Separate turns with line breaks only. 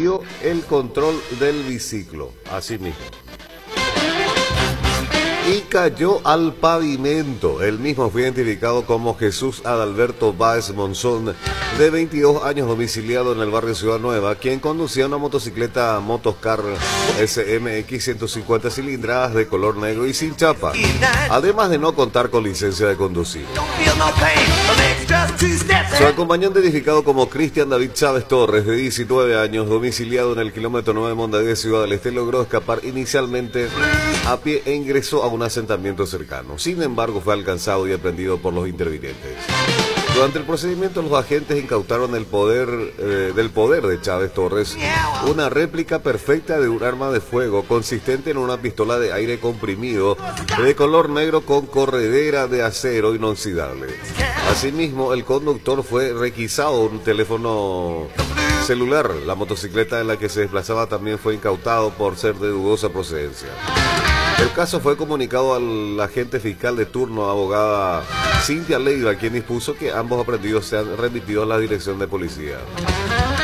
perdió el control del biciclo, así mismo, y cayó al pavimento. El mismo fue identificado como Jesús Adalberto Báez Monzón, de 22 años, domiciliado en el barrio Ciudad Nueva, quien conducía una motocicleta Motoscar SMX 150 cilindradas de color negro y sin chapa, además de no contar con licencia de conducir. Su acompañante, identificado como Cristian David Chávez Torres, de 19 años, domiciliado en el kilómetro 9 de Mondagué, Ciudad del Este, logró escapar inicialmente a pie e ingresó a un asentamiento cercano. Sin embargo, fue alcanzado y aprehendido por los intervinientes. Durante el procedimiento, los agentes incautaron del poder de Chávez Torres una réplica perfecta de un arma de fuego consistente en una pistola de aire comprimido de color negro con corredera de acero inoxidable. Asimismo, el conductor fue requisado un teléfono celular. La motocicleta en la que se desplazaba también fue incautado por ser de dudosa procedencia. El caso fue comunicado al agente fiscal de turno, abogada Cintia Leiva, quien dispuso que ambos aprendidos sean remitidos a la dirección de policía.